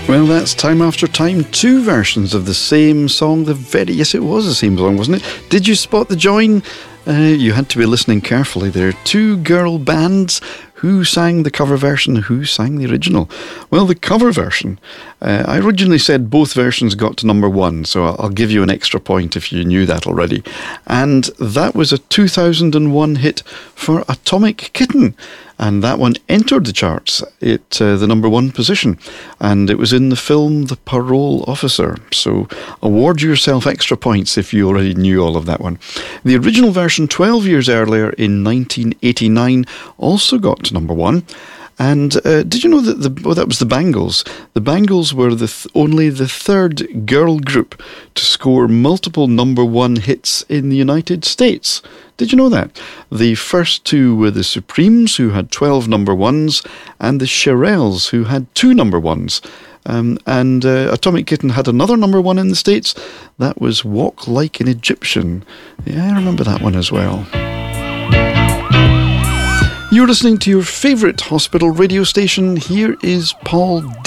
Well, that's Time After Time, two versions of the same song. Yes, it was the same song, wasn't it? Did you spot the join? You had to be listening carefully there. Two girl bands. Who sang the cover version? Who sang the original? Well, the cover version, I originally said both versions got to number one, so I'll give you an extra point if you knew that already. And that was a 2001 hit for Atomic Kitten. And that one entered the charts at the number one position. And it was in the film The Parole Officer. So award yourself extra points if you already knew all of that one. The original version 12 years earlier in 1989 also got to number one. And did you know that that was the Bangles? The Bangles were only the third girl group to score multiple number one hits in the United States. Did you know that? The first two were the Supremes, who had 12 number ones, and the Shirelles, who had 2 number ones. And Atomic Kitten had another number one in the States. That was Walk Like an Egyptian. Yeah, I remember that one as well. You're listening to your favourite hospital radio station. Here is Paul Daly.